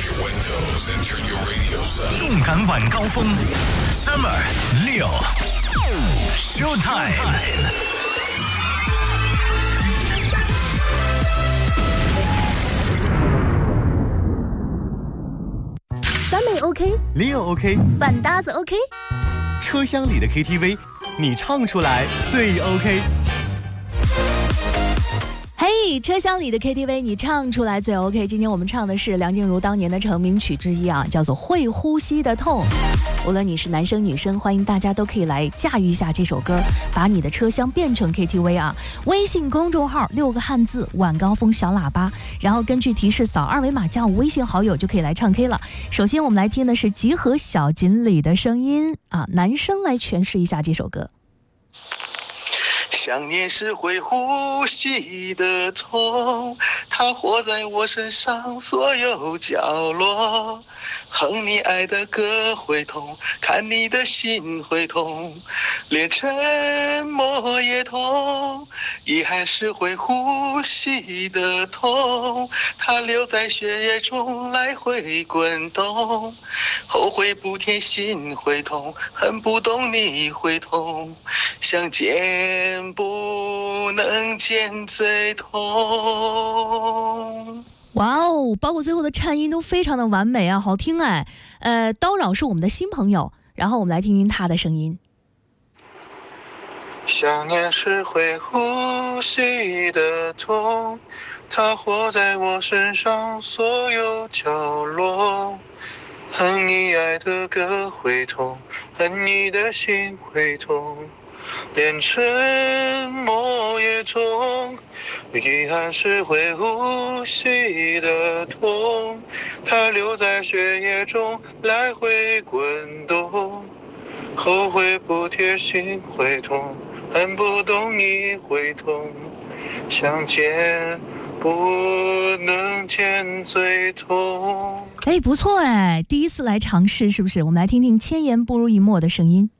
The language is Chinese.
your windows and turn your radios up. 动感晚高峰 Summer 6 Showtime。 三妹 OK， Leo OK， 反搭子 OK， 车厢里的 KTV， 你唱出来最 OK。 嘿，车厢里的 KTV， 你唱出来最 OK。今天我们唱的是梁静茹当年的成名曲之一啊，叫做《会呼吸的痛》。无论你是男生女生，欢迎大家都可以来驾驭一下这首歌，把你的车厢变成 KTV 啊！微信公众号6个汉字晚高峰小喇叭，然后根据提示扫二维码加我微信好友就可以来唱 K 了。首先我们来听的是集合小锦鲤的声音啊，男生来诠释一下这首歌。 想念是会呼吸的痛，它活在我身上所有角落。哼你爱的歌会痛，看你的心会痛，连沉默也痛。遗憾是会呼吸的痛，它留在血液中来回滚动。后悔不甜心会痛，恨不懂你会痛，想见不能见最痛。 哇哦，包括最后的颤音都非常的完美啊，好听哎。叨扰是我们的新朋友，然后我们来听听他的声音。 想念是会呼吸的痛，它活在我身上所有角落。恨你爱的歌会痛，恨你的心会痛，连沉默也痛。遗憾是会呼吸的痛，它留在血液中来回滚动。后悔不贴心会痛，恨不懂你会痛，想见不能见最痛。 哎，不错哎，第一次来尝试是不是？我们来听听千言不如一默的声音。